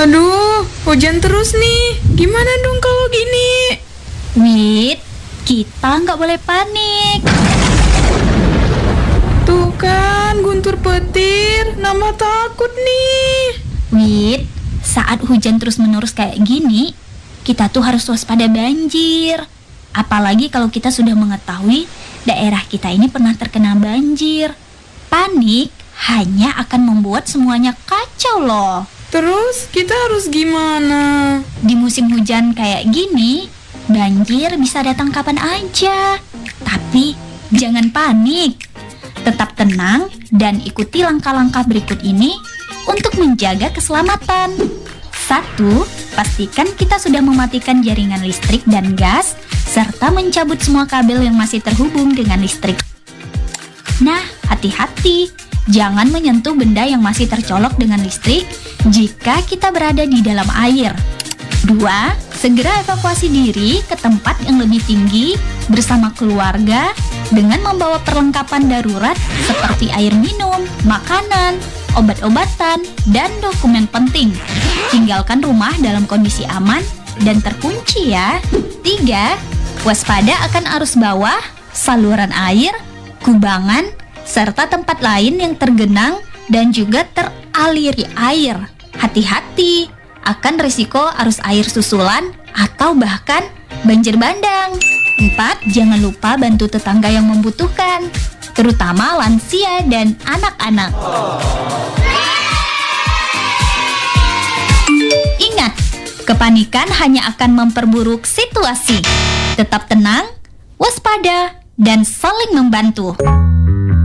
Aduh, hujan terus nih. Gimana dong kalau gini? Wit, kita nggak boleh panik. Tuh kan, guntur petir. Nambah takut nih. Wit, saat hujan terus-menerus kayak gini, kita tuh harus waspada banjir. Apalagi kalau kita sudah mengetahui daerah kita ini pernah terkena banjir. Panik hanya akan membuat semuanya kacau loh. Terus kita harus gimana? Di musim hujan kayak gini, banjir bisa datang kapan aja. Tapi jangan panik. Tetap tenang dan ikuti langkah-langkah berikut ini untuk menjaga keselamatan. 1. Pastikan kita sudah mematikan jaringan listrik dan gas, serta mencabut semua kabel yang masih terhubung dengan listrik. Nah, hati-hati. Jangan menyentuh benda yang masih tercolok dengan listrik jika kita berada di dalam air. 2. Segera evakuasi diri ke tempat yang lebih tinggi bersama keluarga dengan membawa perlengkapan darurat seperti air minum, makanan, obat-obatan, dan dokumen penting. Tinggalkan rumah dalam kondisi aman dan terkunci ya. 3. Waspada akan arus bawah, saluran air, kubangan, serta tempat lain yang tergenang dan juga teraliri air. Hati-hati akan risiko arus air susulan atau bahkan banjir bandang. 4. Jangan lupa bantu tetangga yang membutuhkan, terutama lansia dan anak-anak. Ingat, kepanikan hanya akan memperburuk situasi. Tetap tenang, waspada, dan saling membantu.